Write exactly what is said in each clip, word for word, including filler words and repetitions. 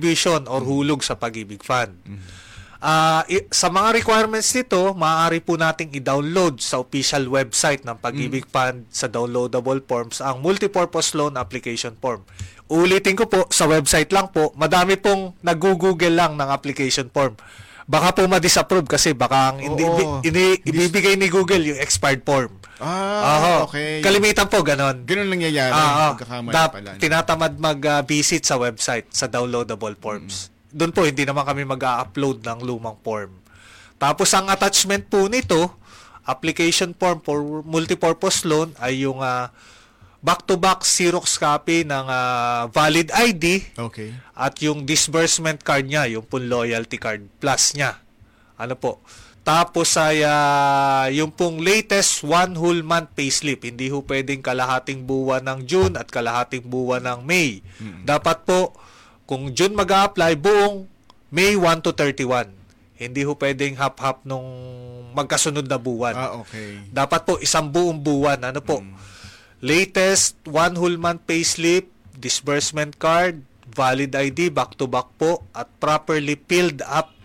contribution or hulog sa Pag-ibig Fund. Mm-hmm. Uh, i- sa mga requirements nito, maaari po nating i-download sa official website ng Pag-ibig Fund sa downloadable forms ang Multipurpose Loan Application Form. Ulitin ko po, sa website lang po, madami pong nag-google lang ng application form. Baka po ma-disapprove kasi baka ang hindi, Oo. ini, ibibigay ni Google yung expired form. Ah, Aho. okay. Kalimitan po, ganon. Ganun nangyayari. Ah, Pagkakamali dap- pala. tinatamad mag-visit sa website, sa downloadable forms. Doon po, hindi naman kami mag-upload ng lumang form. Tapos, ang attachment po nito, application form for multipurpose loan ay yung uh, back-to-back Xerox copy ng uh, valid I D Okay. at yung disbursement card niya, yung pong loyalty card plus niya. Ano po? Tapos ay uh, yung pong latest one whole month payslip. Hindi ho pwedeng kalahating buwan ng June at kalahating buwan ng May. Mm-hmm. Dapat po, kung June mag-a-apply, buong May one to thirty-one. Hindi ho pwedeng hap-hap nung magkasunod na buwan. Ah, okay. Dapat po, isang buong buwan. Ano po? Mm. Latest one whole month payslip, disbursement card, valid I D, back-to-back po, at properly filled up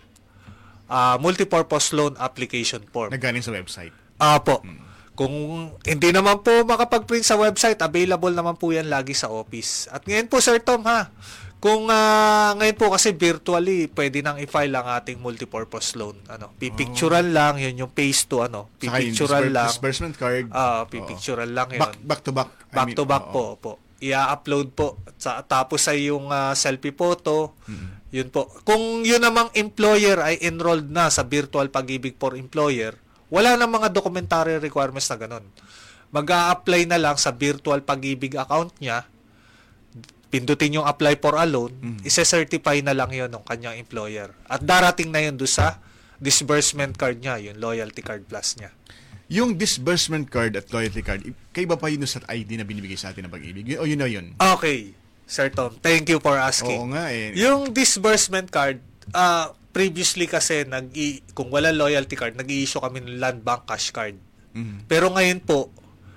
uh, multipurpose loan application form. Nagaling sa website. Ah, po. Mm. Kung hindi naman po makapag-print sa website, available naman po yan lagi sa office. At ngayon po, Sir Tom, ha, kung uh, ngayon po kasi virtually, pwede nang i-file ang ating multipurpose loan. Ano, pipicturan oh. lang, yun yung phase to, ano, pipicturan lang. Disbursement card. Ah, uh, pipicturan lang yun. Back, back to back. Back I mean, to back oh, po, po. I-upload po. Sa, tapos ay yung uh, selfie photo. Mm-hmm. Yun po. Kung yun namang employer ay enrolled na sa Virtual Pag-ibig for Employer, wala na mga documentary requirements na ganun. Mag-a-apply na lang sa Virtual Pag-ibig account niya, pindutin yung apply for a loan, mm-hmm. isa-certify na lang yun ng kanyang employer. At darating na yun doon sa disbursement card niya, yung loyalty card plus niya. Yung disbursement card at loyalty card, kaya ba pa yun sa I D na binibigay sa atin ng Pag-ibig? O yun na yun? Okay, Sir Tom. Thank you for asking. Oo nga eh. Yung disbursement card, uh, previously kasi, nag kung wala loyalty card, nag-i-issue kami ng Land Bank Cash Card. Mm-hmm. Pero ngayon po,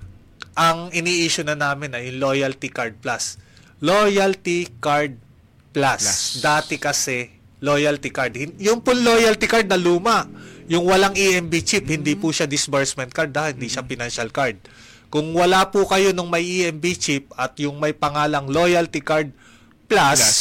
ang ini-issue na namin ay loyalty card plus. Loyalty Card Plus. Plus. Dati kasi, loyalty card. Yung po loyalty card na luma, yung walang E M B chip, mm-hmm. hindi po siya disbursement card, ha? Hindi mm-hmm. siya financial card. Kung wala po kayo nung may E M B chip at yung may pangalang Loyalty Card Plus, Plus.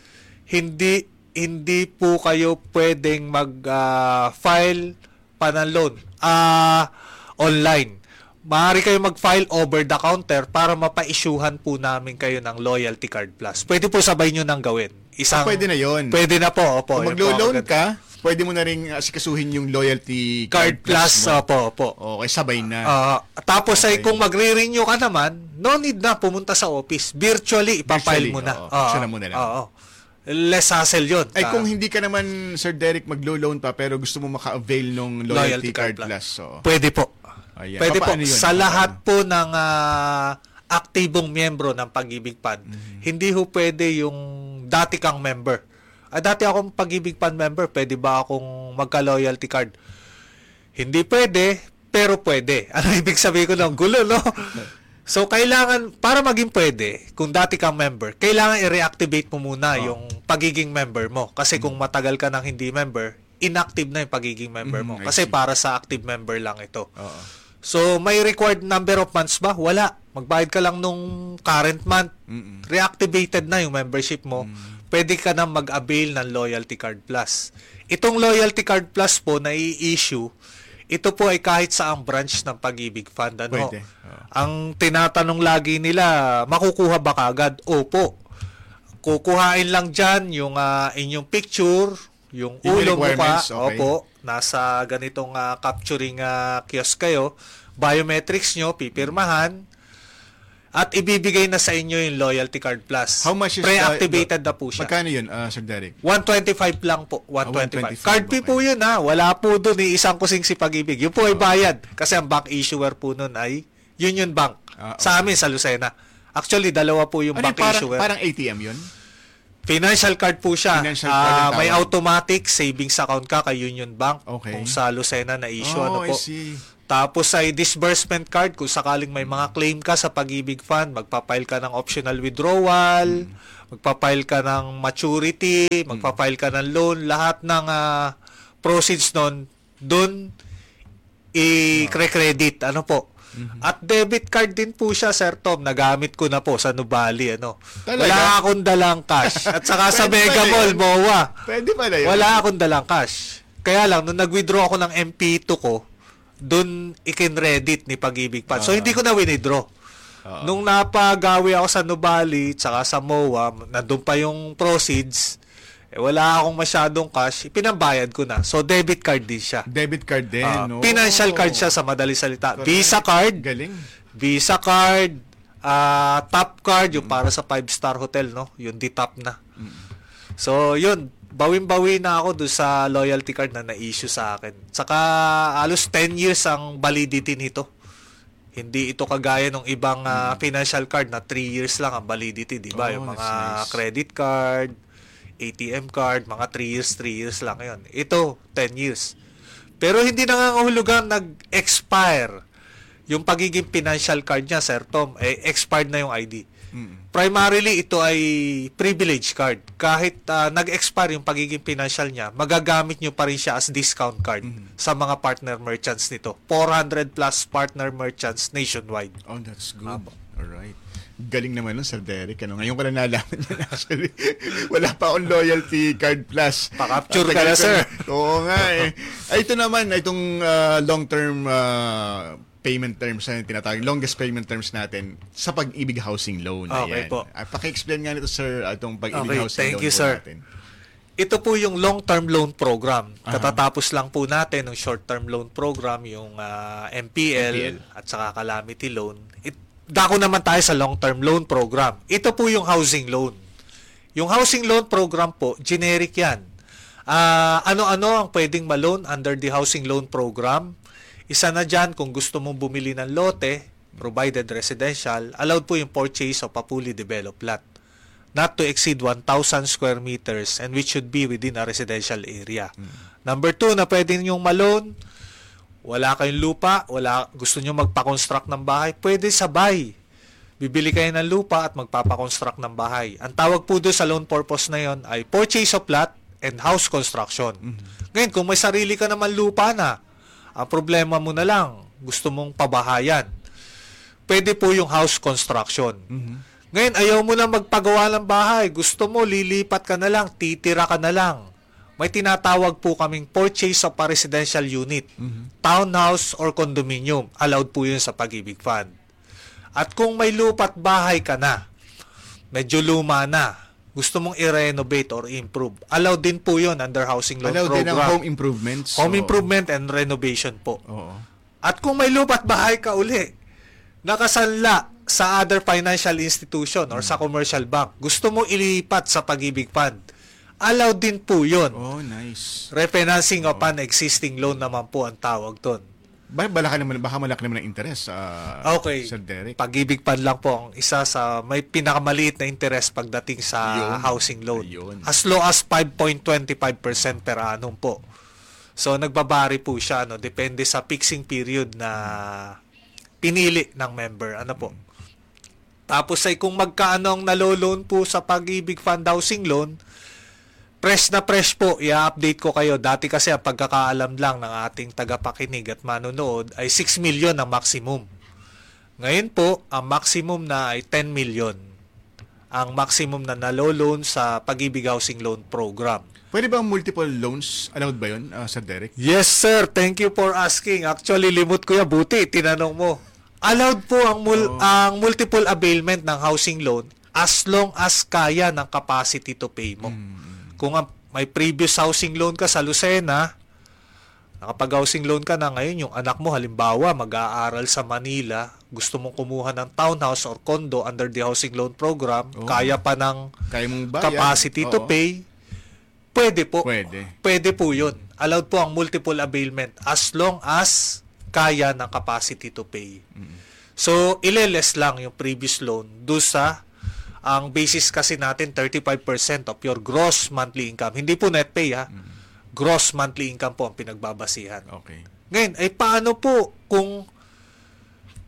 hindi hindi po kayo pwedeng mag-file uh, pa ng loan uh, online. Maaari kayo mag-file over the counter para mapa-issuehan po namin kayo ng Loyalty Card Plus. Pwede po sabay nyo nang gawin. Isang, ah, pwede na yun. Pwede na po. Opo, kung maglo-loan ka, pwede mo na rin asikasuhin yung Loyalty Card, Card Plus. Plus opo, opo. Okay, sabay na. Uh, tapos okay. ay kung magre-renew ka naman, no need na pumunta sa office. Virtually, ipapile mo na. Oo, uh, uh, mo na lang. Oo. Less hassle yun. Ay, kung hindi ka naman, Sir Derek, maglo-loan pa, pero gusto mo maka-avail ng Loyalty, Loyalty Card, Card Plus. So. Pwede po. Ayan. Pwede po. Yun? Sa Paano? Lahat po ng uh, aktibong miyembro ng Pag-ibig Fund, mm-hmm. hindi ho pwede yung dati kang member. Ah, dati akong Pag-ibig Fund member, pwede ba akong magka-loyalty card? Hindi pwede, pero pwede. Ano ibig sabihin ko ng gulo, no? So, kailangan, para maging pwede, kung dati kang member, kailangan i-reactivate mo muna oh. yung pagiging member mo. Kasi mm-hmm. kung matagal ka nang hindi member, inactive na yung pagiging member mo. Mm-hmm, kasi para sa active member lang ito. Oo. So, may required number of months ba? Wala. Magbayad ka lang nung current month. Mm-mm. Reactivated na yung membership mo. Mm. Pwede ka na mag-avail ng Loyalty Card Plus. Itong Loyalty Card Plus po na i-issue, ito po ay kahit saang branch ng Pag-ibig Fund. Ano? Pwede. Oh. Ang tinatanong lagi nila, makukuha ba kagad? Opo. Kukuhain lang dyan yung uh, inyong picture, yung ulo mo pa. Okay. Opo. Nasa ganitong uh, capturing uh, kiosk kayo, biometrics nyo, pipirmahan, at ibibigay na sa inyo yung Loyalty Card Plus. How much is pre-activated uh, na po siya. Magkano yun, uh, Sir Derek? one twenty-five lang po. one twenty-five. Ah, Card fee okay. po yun, ha. Wala po doon eh, isang kusing si Pag-ibig. Yun po ay bayad. Kasi ang bank issuer po nun ay Union Bank. Ah, okay. Sa amin, sa Lucena. Actually, dalawa po yung ano, bank parang, issuer. Parang A T M yun? Financial card po siya. Financial card uh, may automatic savings account ka kay Union Bank. Okay. Kung sa Lucena na issue. Oh, ano po. I see. Tapos ay disbursement card. Kung sakaling may mga claim ka sa Pag-ibig Fund, magpapile ka ng optional withdrawal, hmm. magpa-file ka ng maturity, magpa-file ka ng loan, lahat ng uh, proceeds nun, dun i-credit, ano po. Mm-hmm. At debit card din po siya, Sir Tom, nagamit ko na po sa Nubali, ano. Talaga? Wala akong dalang cash. At saka sa Mega Mall, M O A. Pwede pala yun. Wala akong dalang cash. Kaya lang, nung nag-withdraw ako ng M P two ko, dun ikin-credit ni Pag-ibig Fund. So, uh-huh. hindi ko na withdraw. Uh-huh. Nung napagawi ako sa Nubali, tsaka sa M O A, nandun pa yung proceeds, eh, wala akong masyadong cash, pinambayad ko na. So, debit card din siya. Debit card din, Uh, no? Financial card siya sa madali salita. Correct. Visa card. Galing. Visa card, uh, top card, yung mm. para sa five-star hotel, no? Yung D-top na. Mm. So, yun. Bawin-bawi na ako doon sa loyalty card na na-issue sa akin. Saka, halos ten years ang validity nito. Hindi ito kagaya ng ibang uh, financial card na three years lang ang validity, di ba? Oh, yung mga nice. Credit card, A T M card, mga three years, three years lang yun. Ito, ten years. Pero hindi nangangahulugang nag-expire yung pagiging financial card niya, Sir Tom, eh, expired na yung I D. Mm. Primarily, ito ay privilege card. Kahit uh, nag-expire yung pagiging financial niya, magagamit nyo pa rin siya as discount card mm. sa mga partner merchants nito. four hundred plus partner merchants nationwide. Oh, that's good. Um, Alright. Galing naman nun, Sir Derek. Ano, ngayon ko lang nalaman yan actually. Wala pa akong loyalty card plus. Pa-capture ka na, sir. Oo nga eh. Ay, ito naman, itong uh, long-term uh, payment terms na tinatawag, longest payment terms natin sa Pag-ibig Housing Loan. Okay Ayan. po. Uh, paki-explain nga nito, sir, itong Pag-ibig okay, Housing thank Loan you, po sir. natin. Ito po yung long-term loan program. Uh-huh. Katatapos lang po natin ng short-term loan program, yung uh, M P L, M P L at saka calamity loan. It, dako naman tayo sa long-term loan program. Ito po yung housing loan. Yung housing loan program po, generic yan. Uh, ano-ano ang pwedeng ma-loan under the housing loan program? Isa na dyan, kung gusto mong bumili ng lote, provided residential, allowed po yung purchase of a fully developed lot. Not to exceed one thousand square meters and which should be within a residential area. Mm. Number two, na pwede nyong ma-loan, wala kayong lupa, wala, gusto nyo magpa-construct ng bahay, pwede sabay. Bibili kayo ng lupa at magpapa-construct ng bahay. Ang tawag po doon sa loan purpose na yon ay purchase of lot and house construction. Mm-hmm. Ngayon, kung may sarili ka naman lupa na, ang problema mo na lang, gusto mong pabahayan, pwede po yung house construction. Mm-hmm. Ngayon, ayaw mo na magpagawa ng bahay, gusto mo, lilipat ka na lang, titira ka na lang. May tinatawag po kaming purchase of a residential unit, mm-hmm. townhouse or condominium. Allowed po yun sa Pag-ibig Fund. At kung may lupa't bahay ka na, medyo luma na, gusto mong i-renovate or improve, allowed din po yun under housing loan allowed program. Allowed din ang home improvements. Home so... improvement and renovation po. Oo. At kung may lupa't bahay ka uli, nakasanla sa other financial institution or mm-hmm. sa commercial bank, gusto mo ilipat sa Pag-ibig Fund, allowed din po yun. Oh, nice. Refinancing oh. upon existing loan naman po ang tawag doon. Ba balaka naman, baka malaki naman ang interest, uh, okay. Sir Derek. Pag-ibig Fund lang po ang isa sa may pinakamaliit na interest pagdating sa Ayun. housing loan. Ayun. As low as five point two five percent per annum po. So, nagbabari po siya, no? Depende sa fixing period na pinili ng member. Ano po? Hmm. Tapos ay kung magkaano ang nalo-loan po sa Pag-ibig Fund housing loan, fresh na fresh po, i-update ko kayo. Dati kasi ang pagkakaalam lang ng ating tagapakinig at manonood ay six million ang maximum. Ngayon po, ang maximum na ay ten million. Ang maximum na nalo-loan sa Pag-ibig Housing Loan Program. Pwede bang multiple loans? Allowed ba yun, uh, Sir Derek? Yes, sir. Thank you for asking. Actually, limot ko yan. Buti, tinanong mo. Allowed po ang, mul- oh. ang multiple availment ng housing loan as long as kaya ng capacity to pay mo. Hmm. Kung may previous housing loan ka sa Lucena, nakapag-housing loan ka na ngayon, yung anak mo halimbawa mag-aaral sa Manila, gusto mong kumuha ng townhouse or condo under the housing loan program, oh. kaya pa ng kaya mong capacity Oo. to pay, pwede po. Pwede. Pwede po yun. Allowed po ang multiple availment as long as kaya ng capacity to pay. Mm-hmm. So, ileles lang yung previous loan do sa ang basis kasi natin thirty-five percent of your gross monthly income. Hindi po net pay ha. Mm-hmm. Gross monthly income po ang pinagbabasihan. Okay. Ngayon, ay paano po kung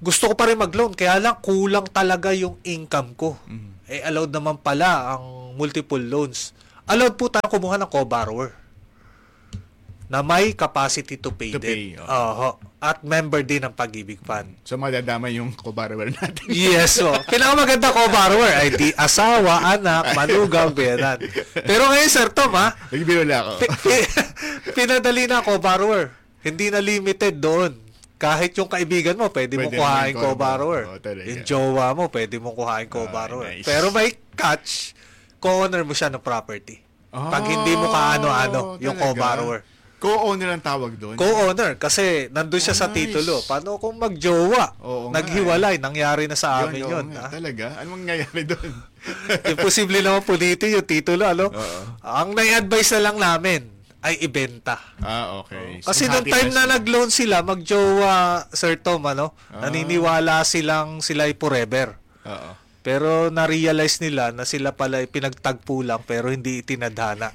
gusto ko pa rin mag-loan, kaya lang kulang talaga yung income ko. Mm-hmm. Eh, allowed naman pala ang multiple loans. Allowed po tayo kumuha ng co-borrower na may capacity to pay To din. pay, oo. Oho. At member din ng Pag-ibig Fund. So, madadama yung co-borrower natin. Yes, so. Pinakamaganda co-borrower ay di asawa, anak, manugang, biyanan. Pero ngayon, Sir Tom, ha? Nagbiro na ako. pi- pi- pinadali na co-borrower. Hindi na limited doon. Kahit yung kaibigan mo, pwede, Pwede mo kuhain naman co-borrower. co-borrower. Oo, talaga. Yung jowa mo, pwede mo kuhain co-borrower. nice. Pero may catch, co-owner mo siya ng property. Pag hindi mo kaano-ano yung talaga? co-borrower. Co-owner ang tawag doon? Co-owner, kasi nandun siya Oh, sa nice. titulo. Paano kung magjowa? Oo nga, Naghiwalay, nangyari na sa amin Yun, yun. oo nga, ah. talaga? Anong mangyayari doon? Imposible naman pulitin yung titulo. Ano? Oo. Ang nai-advise na lang namin ay ibenta. Ah, okay. Kasi So, nung happy time na sila. nag-loan sila, magjowa, Sir Tom, ano, Ah. naniniwala silang sila ay forever. Oo. Pero na-realize nila na sila pala ay pinagtagpo lang pero hindi itinadhana.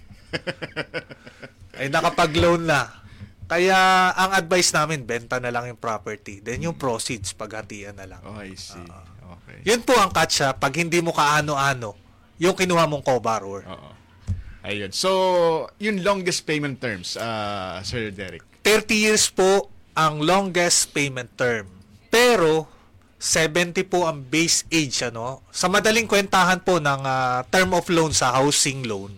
Ay nakapag-loan na. Kaya ang advice namin, benta na lang yung property. Then yung proceeds, paghatian na lang. Oh, I see. Okay. Yun po ang catch ha, pag hindi mo kaano-ano, yung kinuha mong co-borrower. Oo. Ayun. So, yung longest payment terms, uh, Sir Derek. thirty years po ang longest payment term. Pero, seventy po ang base age. Ano? Sa madaling kwentahan po ng uh, term of loan sa housing loan,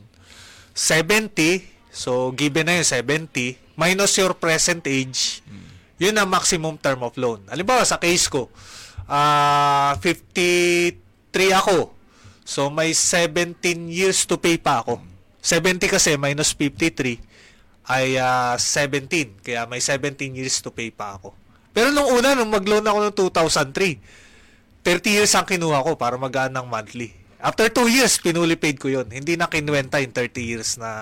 seventy, so given na yun seventy, minus your present age, yun ang maximum term of loan. Halimbawa, sa case ko, uh, fifty-three ako. So, may seventeen years to pay pa ako. seventy kasi minus fifty-three ay uh, seventeen. Kaya may seventeen years to pay pa ako. Pero nung una, nung mag-loan ako noong two thousand three, thirty years ang kinuha ko para magaan ng monthly. After two years, pinuli paid ko yun. Hindi na kinwenta yung thirty years na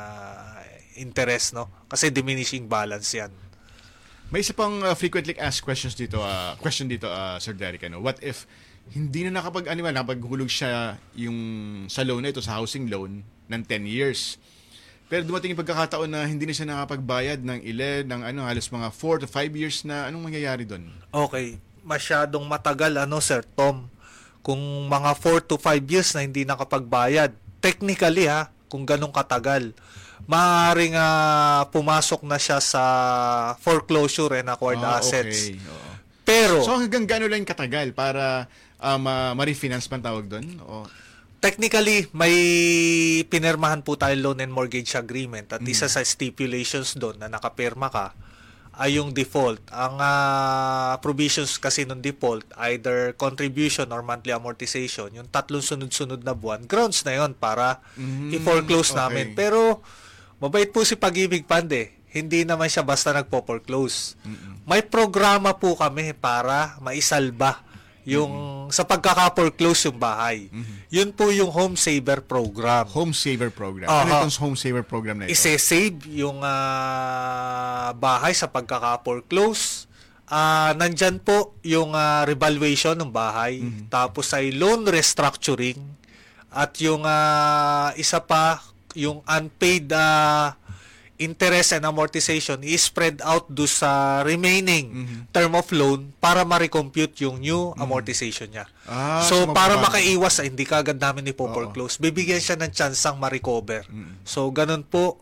interest, no? Kasi diminishing balance yan. May isa pang uh, frequently asked questions dito, uh, question dito, uh, Sir Derek. Ano? What if hindi na nakapag, ano ba, napaghulog siya yung sa loan na ito, sa housing loan, ng ten years. Pero dumating yung pagkakataon na hindi na siya nakapagbayad ng ilan, ng ano, halos mga four to five years na, anong mangyayari doon? Okay. Masyadong matagal, ano, Sir Tom? Kung mga four to five years na hindi nakapagbayad, technically, ha, kung ganong katagal, maaaring uh, pumasok na siya sa foreclosure and acquired Ah, assets. okay. Oo. Pero, So hanggang gano'n lang katagal para uh, ma- ma-refinance man tawag doon? O technically, may pinirmahan po tayo loan and mortgage agreement at isa sa stipulations doon na nakapirma ka ay yung default. Ang uh, provisions kasi ng default, either contribution or monthly amortization, yung tatlong sunod-sunod na buwan, grounds na yon para Mm, i-foreclose okay. namin. Pero, mabait po si Pag-ibig Fund eh. Hindi naman siya basta nagpo-foreclose. May programa po kami para maisalba yung sa pagkaka-foreclose yung bahay. Yun po yung Home Saver Program. Home Saver Program. Aha. Ano itong Home Saver Program na ito? Ise-save yung ah, bahay sa pagkaka-foreclose. Ah, nandyan po yung ah, revaluation ng bahay. Tapos ay loan restructuring. At yung ah, isa pa, yung unpaid ah, interest and amortization is spread out do sa remaining term of loan para ma-recompute yung new amortization niya. Ah, so, so para magbabago. makaiwas, ay hindi kagad namin ipo-foreclose, bibigyan siya ng tsansang ma-recover. So, ganun po,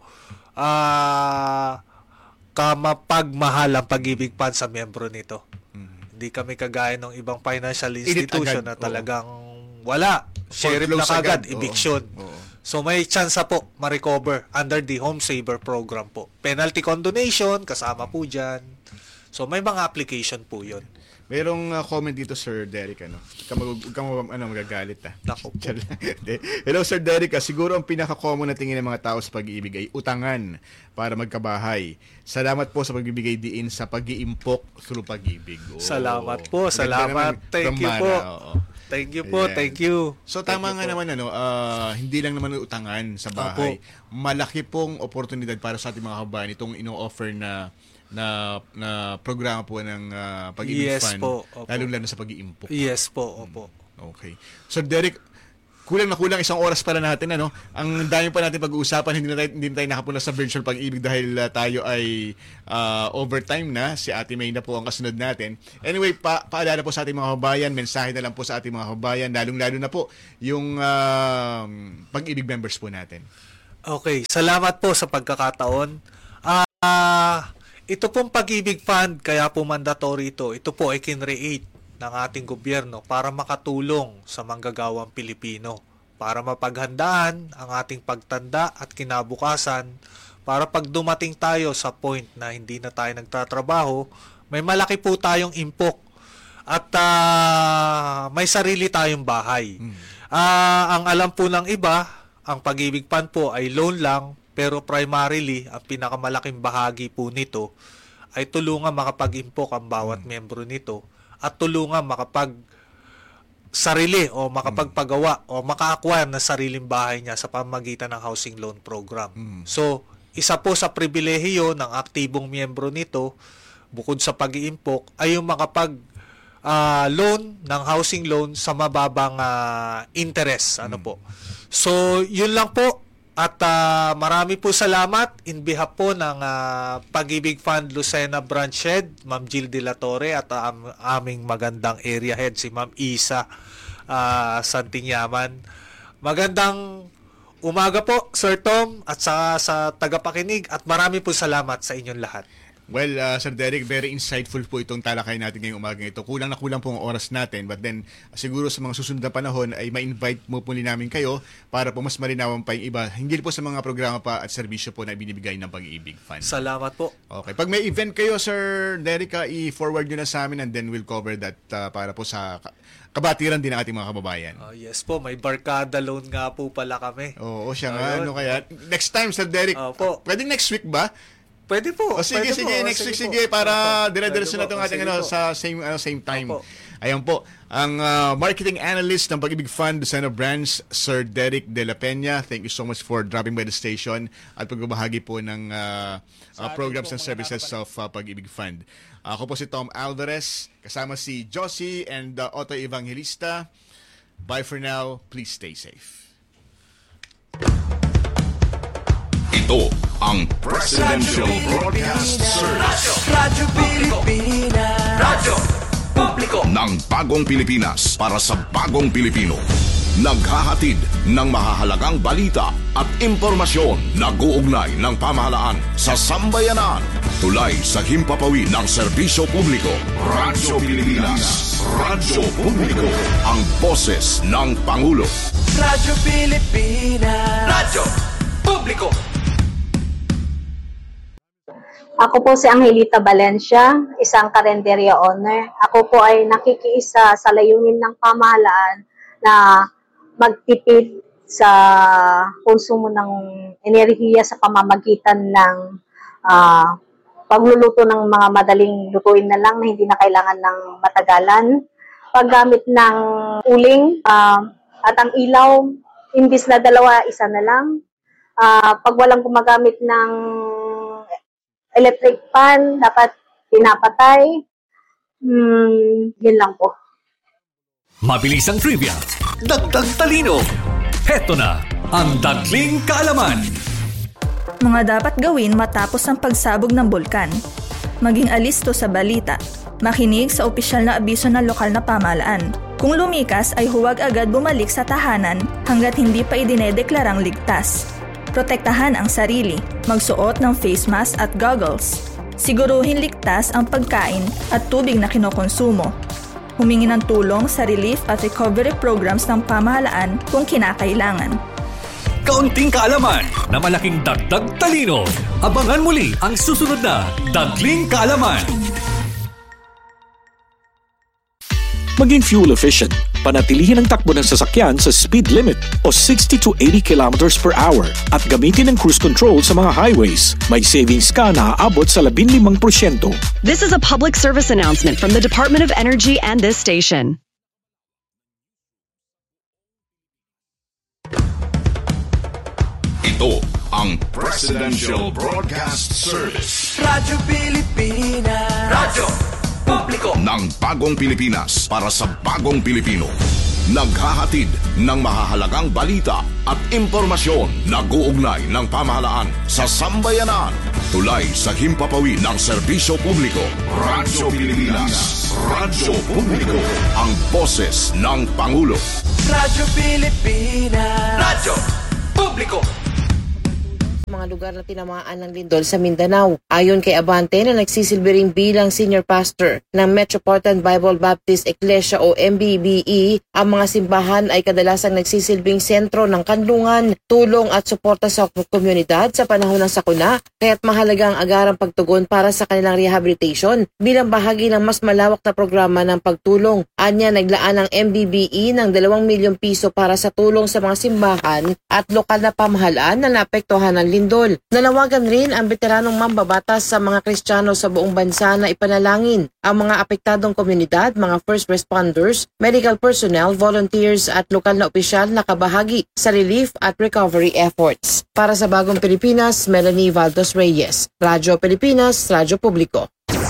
ah, kamapagmahal ang Pag-ibig Fund sa miyembro nito. Hindi kami kagaya ng ibang financial institution agad, na oo. talagang wala. Sheriff na Foreclose kagad, agad, oo. eviction. Oo. So may chance po ma-recover under the Home Saver Program po. Penalty condonation, kasama po dyan. So may mga application po yun. Mayroong uh, comment dito, Sir Derek. Ano? Huwag ka, mag- huwag ka mag- ano, magagalit. Ah. Naku po. Tiyan lang. Hello, Sir Derek. Ah, siguro ang pinaka-common na tingin ng mga tao sa pag-iibig ay utangan para magkabahay. Salamat po sa pagbibigay diin sa pag-iimpok through pag-ibig. Oh. Salamat po, Maganda salamat. naman, Thank you Ramana, po. oo. Thank you po, Ayan. thank you. So Thank tama you nga po. naman ano, ah, hindi lang naman utangan sa bahay. Malaki pong oportunidad para sa ating mga kabayan itong ino-offer na na na programa po ng ah, Pag-ibig Yes Fund, po, opo. lalo lalo sa pag-iimpok. Yes po, opo. Okay. So Derek, kulang na kulang isang oras para natin, ano? Ang dami pa natin pag-uusapan, hindi na tayo, hindi na tayo nakapunta sa virtual pag-ibig dahil uh, tayo ay uh, overtime na. Si Ate May na po ang kasunod natin. Anyway, pa paalala po sa ating mga kabayan, mensahe na lang po sa ating mga kabayan, lalong-lalo na po yung uh, pag-ibig members po natin. Okay, salamat po sa pagkakataon. Ah, uh, ito pong Pag-ibig Fund, kaya po mandatory ito. Ito po ay kinreate ng ating gobyerno para makatulong sa manggagawang Pilipino, para mapaghandaan ang ating pagtanda at kinabukasan, para pag dumating tayo sa point na hindi na tayo nagtatrabaho, may malaki po tayong impok at uh, may sarili tayong bahay. Hmm. Uh, ang alam po ng iba, ang Pag-ibig Fund po ay loan lang, pero primarily, ang pinakamalaking bahagi po nito ay tulungan makapag-impok ang bawat hmm. membro nito at tulungan makapag sarili o makapagpagawa mm. o maka-acquire ng sariling bahay niya sa pamamagitan ng housing loan program. Mm. So, isa po sa pribilehiyo ng aktibong miyembro nito, bukod sa pag-iimpok, ay yung makapag uh, loan ng housing loan sa mababang uh, interest. Ano mm. po. So, yun lang po. At uh, marami po salamat in behalf po ng uh, Pag-ibig Fund Lucena Branch Head, Ma'am Jill De La Torre, at um, aming magandang area head, si Ma'am Isa uh, Santinyaman. Magandang umaga po, Sir Tom, at sa, sa tagapakinig, at marami po salamat sa inyong lahat. Well, uh, Sir Derek, very insightful po itong talakay natin ngayong umaga ito. Kulang na kulang po ang oras natin, but then siguro sa mga susunod na panahon ay ma-invite mo po namin kayo para po mas malinawan pa yung iba. Hindi po sa mga programa pa at serbisyo po na binibigay ng Pag-ibig Fund. Salamat po. Okay. Pag may event kayo, Sir Derek, uh, i-forward nyo na sa amin and then we'll cover that uh, para po sa kabatiran din ng ating mga kababayan. Uh, yes po, may barkada loan nga po pala kami. Oo, siya nga. Ano kaya? Next time, Sir Derek, uh, po. pwedeng next week ba? Pwede po. O sige, pwede sige, po. next sige week, sige, po. para Opo. dire-diretso na itong ating ano, sa same ano, same time. Opo. Ayan po, ang uh, marketing analyst ng Pag-ibig Fund, Lucena Branch, Sir Derek De La Peña. Thank you so much for dropping by the station at pagbabahagi po ng uh, uh, programs and services of uh, Pag-ibig Fund. Ako po si Tom Alvarez, kasama si Josie and uh, Otto Evangelista. Bye for now. Please stay safe. Ito ang Presidential Broadcast Service. Radyo Pilipinas. Radyo Publiko ng bagong Pilipinas para sa bagong Pilipino. Naghahatid ng mahahalagang balita at impormasyon na guugnay ng pamahalaan sa sambayanan. Tulay sa himpapawid ng serbisyo publiko. Radyo Pilipinas. Radyo Publiko. Ang boses ng Pangulo. Radyo Pilipinas. Radyo Publiko. Ako po si Angelita Valencia, isang karenderya owner. Ako po ay nakikiisa sa layunin ng pamahalaan na magtipid sa konsumo ng enerhiya sa pamamagitan ng uh, pagluluto ng mga madaling lutuin na lang na hindi na kailangan ng matagalan. Paggamit ng uling uh, at ang ilaw, imbis na dalawa, isa na lang. Uh, pag walang gumagamit ng electric fan, dapat pinapatay. Hmm, yun lang po. Mabilis ang trivia, dagdag talino. Heto na ang Dagling Kaalaman. Mga dapat gawin matapos ang pagsabog ng bulkan. Maging alisto sa balita. Makinig sa opisyal na abiso ng lokal na pamahalaan. Kung lumikas ay huwag agad bumalik sa tahanan hanggat hindi pa idinedeklarang ligtas. Protektahan ang sarili, magsuot ng face mask at goggles. Siguruhin ligtas ang pagkain at tubig na kinokonsumo. Humingi ng tulong sa relief at recovery programs ng pamahalaan kung kinakailangan. Kaunting kaalaman na malaking dagdag talino. Abangan muli ang susunod na Dagling Kaalaman. Maging fuel efficient. Panatilihin ang takbo ng sasakyan sa speed limit o sixty to eighty kilometers per hour at gamitin ang cruise control sa mga highways. May savings ka na aabot sa fifteen percent. This is a public service announcement from the Department of Energy and this station. Ito ang Presidential Broadcast Service. Radyo Pilipinas. Radyo Publiko ng bagong Pilipinas para sa bagong Pilipino. naghahatid ng mahahalagang balita at impormasyon na guugnay ng pamahalaan sa sambayanan. Tulay sa himpapawid ng serbisyo publiko. Radyo Pilipinas. Radyo Publiko. Ang boses ng Pangulo. Radyo Pilipinas. Radyo Publiko. Mga lugar na tinamaan ng lindol sa Mindanao. Ayon kay Abante na nagsisilbi rin bilang senior pastor ng Metropolitan Bible Baptist Iglesia o M B B E, ang mga simbahan ay kadalasang nagsisilbing sentro ng kanlungan, tulong at suporta sa komunidad sa panahon ng sakuna, kaya't mahalaga ang agarang pagtugon para sa kanilang rehabilitation bilang bahagi ng mas malawak na programa ng pagtulong. Anya, naglaan ang M B B E ng dalawang milyong piso para sa tulong sa mga simbahan at lokal na pamahalaan na naapektuhan ng lindol. Nanawagan rin ang veteranong mambabatas sa mga Kristiyano sa buong bansa na ipanalangin ang mga apektadong komunidad, mga first responders, medical personnel, volunteers at lokal na opisyal na kabahagi sa relief at recovery efforts. Para sa Bagong Pilipinas, Melanie Valdos Reyes, Radyo Pilipinas, Radyo Publiko.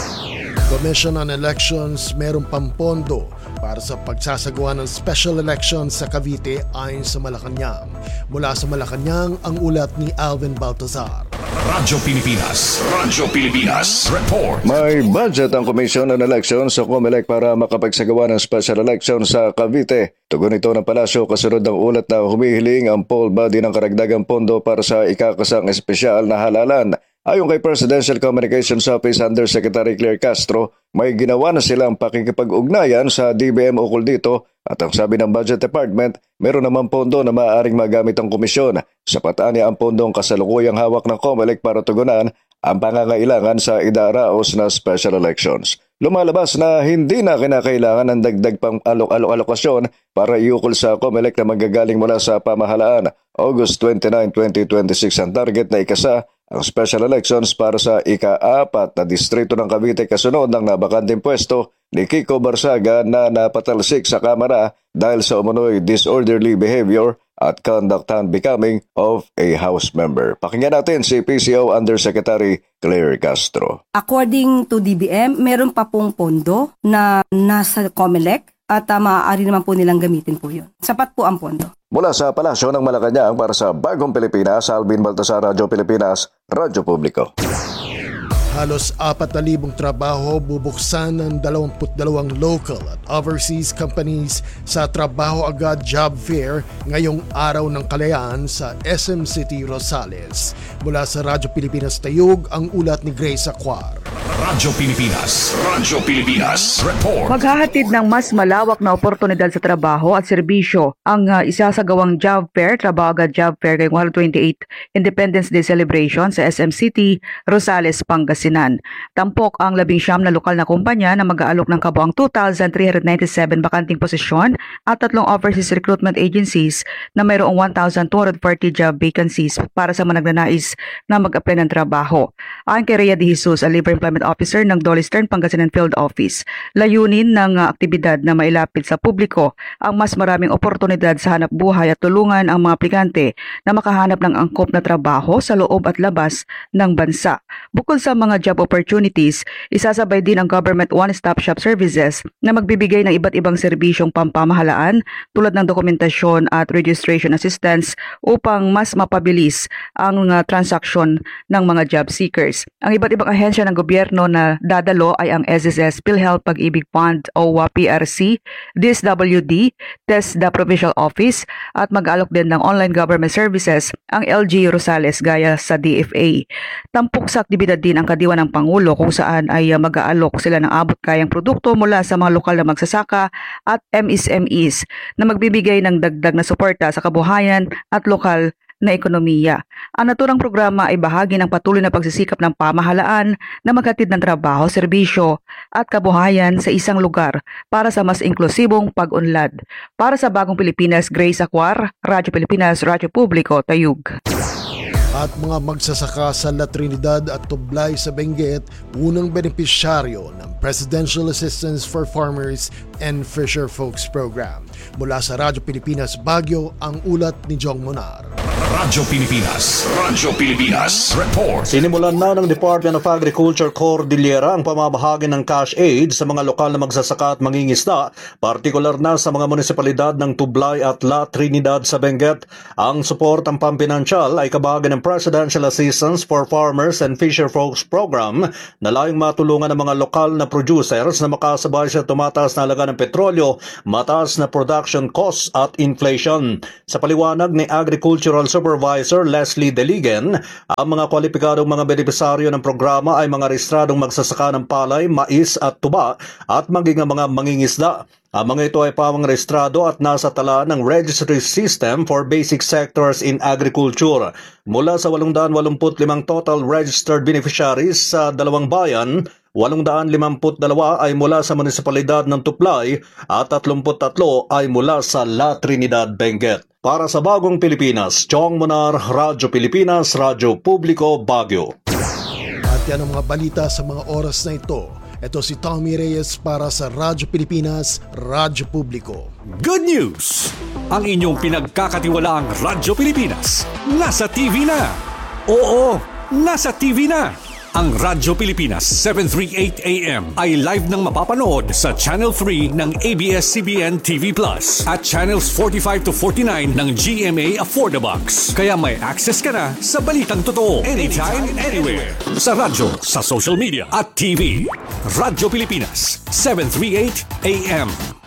Commission on Elections meron pampondo para sa pagsasagawa ng special elections sa Cavite ayon sa Malacanang. Mula sa Malacanang, ang ulat ni Alvin Baltazar. Radyo Pilipinas. Radyo Pilipinas. Report. May budget ang Commission on Elections sa COMELEC para makapagsagawa ng special election sa Cavite. Tugon ito ng palasyo kasunod ng ulat na humihiling ang poll body ng karagdagang pondo para sa ikakasang espesyal na halalan. Ayon kay Presidential Communications Office Undersecretary Claire Castro, may ginawa na silang pakikipag-ugnayan sa D B M ukol dito at ang sabi ng Budget Department, meron naman pondo na maaaring magamit ang komisyon. Sapat niya ang pondong kasalukuyang hawak ng COMELEC para tugunan ang pangangailangan sa idaraos na special elections. Lumalabas na hindi na kinakailangan ng dagdag pang alok-alokasyon para iukol sa COMELEC na magagaling mula sa pamahalaan. August twenty-ninth, twenty twenty-six ang target na ikasa ang special elections para sa ika-apat na distrito ng Cavite kasunod ng nabakanting pwesto ni Kiko Barsaga na napatalsik sa Kamara dahil sa umunoy disorderly behavior at conduct unbecoming of a House member. Pakinggan natin si P C O Undersecretary Claire Castro. According to D B M, meron pa pong pondo na nasa COMELEC at uh, maaari naman po nilang gamitin po yun. Sapat po ang pondo. Mula sa Palasyo ng Malacanang para sa Bagong Pilipinas, Alvin Baltasar, Radyo Pilipinas, Radyo Publiko. Halos apat na libong trabaho bubuksan ng dalawampu't dalawang local at overseas companies sa Trabaho Agad Job Fair ngayong Araw ng Kalayaan sa S M City, Rosales. Mula sa Radyo Pilipinas Tayug, ang ulat ni Grace Aquar. Radyo Pilipinas. Radyo Pilipinas. Report. Maghahatid ng mas malawak na oportunidad sa trabaho at serbisyo ang uh, isasagawang Job Fair, Trabaho Agad Job Fair ngayong one hundred twenty-eighth Independence Day Celebration sa S M City, Rosales, Pangasinan. Tampok ang labing siyam na lokal na kumpanya na mag-aalok ng kabuang two thousand three hundred ninety-seven bakanting posisyon at tatlong overseas recruitment agencies na mayroong one thousand two hundred forty job vacancies para sa mga nagnanais na mag-apply ng trabaho. Ayon kay Rhea De Jesus, ang Labor Employment Officer ng Dolly Stern Pangasinan Field Office, layunin ng uh, aktibidad na mailapit sa publiko ang mas maraming oportunidad sa hanap buhay at tulungan ang mga aplikante na makahanap ng angkop na trabaho sa loob at labas ng bansa. Bukod sa mga job opportunities, isasabay din ang Government One-Stop Shop Services na magbibigay ng iba't ibang serbisyong pampamahalaan tulad ng dokumentasyon at registration assistance upang mas mapabilis ang uh, transaksyon ng mga job seekers. Ang iba't ibang ahensya ng gobyerno na dadalo ay ang S S S, PhilHealth Pag-ibig Fund o P R C, D S W D, TESDA Provincial Office at mag-alok din ng online government services ang L G Rosales gaya sa D F A. Tampok sa aktibidad din ang kadiwa ng Pangulo kung saan ay mag-aalok sila ng abot kayang produkto mula sa mga lokal na magsasaka at M S M Es na magbibigay ng dagdag na suporta sa kabuhayan at lokal na ekonomiya. Ang naturang programa ay bahagi ng patuloy na pagsisikap ng pamahalaan na maghatid ng trabaho, serbisyo at kabuhayan sa isang lugar para sa mas inklusibong pag-unlad. Para sa Bagong Pilipinas, Grace Aquar, Radyo Pilipinas, Radyo Publiko, Tayug. At mga magsasaka sa La Trinidad at Tublay sa Benguet, unang benepisyaryo ng Presidential Assistance for Farmers and Fisher Folks Program. Mula sa Radyo Pilipinas Baguio, ang ulat ni Jong Monar. Radyo Pilipinas. Radyo Pilipinas. Report. Sinimulan na ng Department of Agriculture Cordillera ang pamamahagi ng cash aid sa mga lokal na magsasaka at mangingisda, partikular na sa mga munisipalidad ng Tublay at La Trinidad sa Benguet. Ang suportang pampinansyal ay kabahagi ng Presidential Assistance for Farmers and Fisherfolks Program na layong matulungan ng mga lokal na producers na makasabay sa tumataas na halaga ng petrolyo, mataas na production costs at inflation. Sa paliwanag ni Agricultural Supervisor Leslie Deligen, ang mga kwalipikadong mga benepisaryo ng programa ay mga rehistradong magsasaka ng palay, mais at tuba at maging ang mga mangingisda. Ang mga ito ay pamang rehistrado at nasa tala ng Registry System for Basic Sectors in Agriculture. Mula sa eight hundred eighty-five total registered beneficiaries sa dalawang bayan, eight hundred fifty-two ay mula sa munisipalidad ng Tuplay at thirty-three ay mula sa La Trinidad, Benguet. Para sa Bagong Pilipinas, Chong Monar, Radyo Pilipinas, Radyo Publiko, Baguio. At yan ang mga balita sa mga oras na ito. Ito si Tommy Reyes para sa Radyo Pilipinas, Radyo Publiko. Good news! Ang inyong pinagkakatiwalaang Radyo Pilipinas nasa T V na. Oo, nasa T V na. Ang Radyo Pilipinas seven thirty-eight A M ay live nang mapapanood sa Channel three ng A B S C B N T V Plus at Channels forty-five to forty-nine ng G M A Affordabox. Kaya may access ka na sa balitang totoo anytime, anywhere. Sa radyo, sa social media at T V. Radyo Pilipinas seven thirty-eight A M.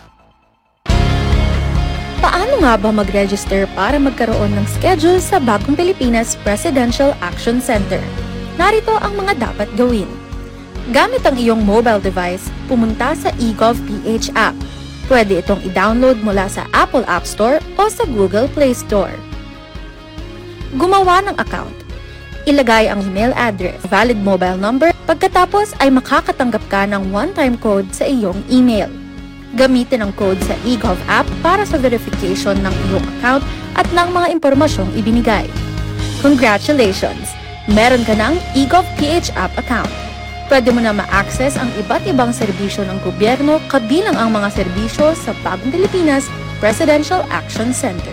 Paano nga ba mag-register para magkaroon ng schedule sa Bagong Pilipinas Presidential Action Center? Narito ang mga dapat gawin. Gamit ang iyong mobile device, pumunta sa eGovPH app. Pwede itong i-download mula sa Apple App Store o sa Google Play Store. Gumawa ng account. Ilagay ang email address, valid mobile number, pagkatapos ay makakatanggap ka ng one-time code sa iyong email. Gamitin ang code sa eGov app para sa verification ng iyong account at ng mga impormasyong ibinigay. Congratulations! Meron ka ng eGovPH app account. Pwede mo na ma-access ang iba't ibang serbisyo ng gobyerno kabilang ang mga serbisyo sa Bagong Pilipinas Presidential Action Center.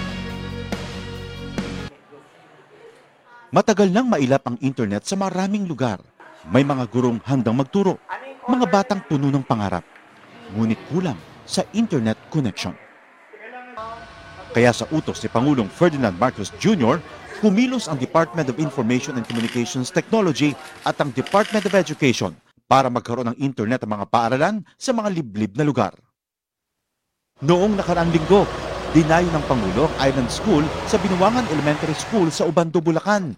Matagal nang mailap ang internet sa maraming lugar. May mga gurong handang magturo, mga batang puno ng pangarap. Ngunit kulang sa internet connection. Kaya sa utos ni Pangulong Ferdinand Marcos Junior, kumilos ang Department of Information and Communications Technology at ang Department of Education para magkaroon ng internet ang mga paaralan sa mga liblib na lugar. Noong nakaraang linggo, dinayo ng Pangulo ang Island School sa Binuangan Elementary School sa Ubando, Bulacan.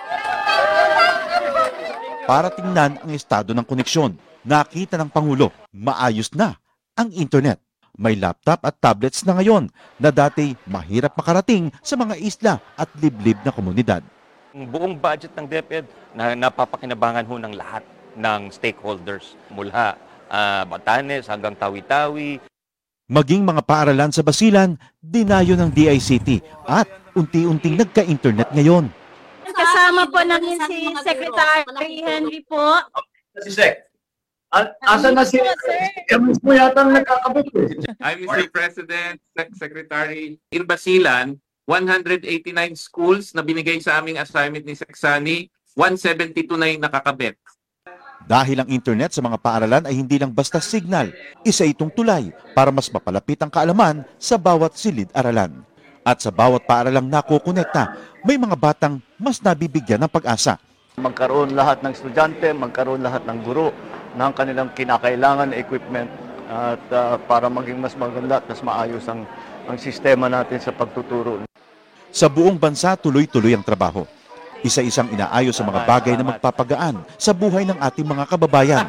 Para tingnan ang estado ng koneksyon, nakita ng Pangulo, maayos na ang internet. May laptop at tablets na ngayon na dati mahirap makarating sa mga isla at liblib na komunidad. Ang buong budget ng DepEd na napapakinabangan ho ng lahat ng stakeholders mula uh, Batanes hanggang Tawi-Tawi. Maging mga paaralan sa Basilan, dinayo ng D I C T at unti-unting nagka-internet ngayon. Kasama po namin si Secretary Henry po. Si Sec. Asa na si Emis mo yata nagkakabit eh. I'm Mister President, Secretary. In Basilan, one hundred eighty-nine schools na binigay sa aming assignment ni Seksani, one seventy-two na yung nakakabit. Dahil ang internet sa mga paaralan ay hindi lang basta signal, isa itong tulay para mas mapalapit ang kaalaman sa bawat silid-aralan. At sa bawat paaralang nakukonekta, may mga batang mas nabibigyan ng pag-asa. Magkaroon lahat ng estudyante, magkaroon lahat ng guro ng kanilang kinakailangan na equipment at uh, para maging mas maganda at mas maayos ang, ang sistema natin sa pagtuturo. Sa buong bansa, tuloy-tuloy ang trabaho. Isa-isang inaayos sa mga bagay na magpapagaan sa buhay ng ating mga kababayan.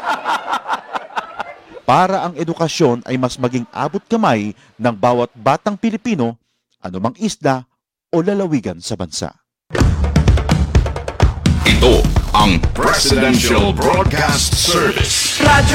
Para ang edukasyon ay mas maging abot kamay ng bawat batang Pilipino, anumang isla o lalawigan sa bansa. Ito ang Presidential Broadcast Service. Radyo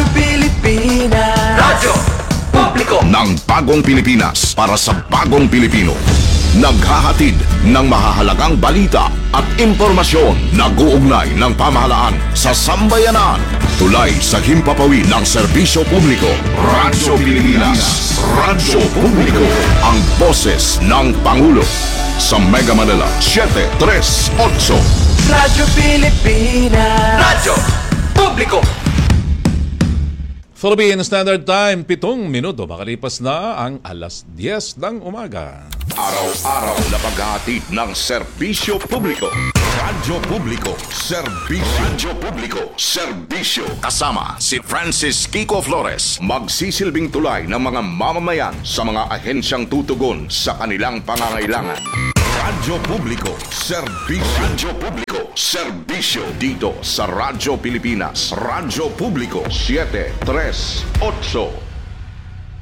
Pilipinas. Radyo Publiko ng Bagong Pilipinas para sa Bagong Pilipino. naghahatid ng mahahalagang balita at impormasyon. Nag-uugnay ng pamahalaan sa sambayanan. Tulay sa himpapawid ng serbisyo publiko. Radyo Pilipinas. Radyo Publiko. Ang boses ng Pangulo. Sa Mega Manila, seven three eight. Radyo Pilipinas. Radyo Publiko. Philippine Standard Time, pitong minuto. Makalipas na ang alas diyes ng umaga. Araw-araw na paghahatid ng serbisyo publiko. Radyo Publiko. Serbisyo. Radyo Publiko. Serbisyo. Kasama si Francis Kiko Flores. Magsisilbing tulay ng mga mamamayan sa mga ahensyang tutugon sa kanilang pangangailangan. Radyo Publiko. Serbisyo. Radyo Publiko. Serbisyo. Dito sa Radyo Pilipinas. Radyo Publiko. seven three eight.